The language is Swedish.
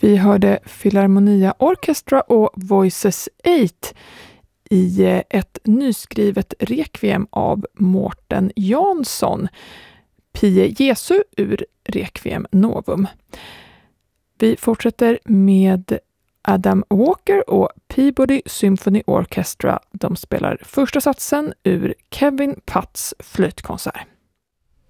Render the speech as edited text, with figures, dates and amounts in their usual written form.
Vi hörde Philharmonia Orchestra och Voices 8 i ett nyskrivet rekviem av Mårten Jansson, Pie Jesu ur Requiem Novum. Vi fortsätter med Adam Walker och Peabody Symphony Orchestra. De spelar första satsen ur Kevin Patts flöjtkonsert.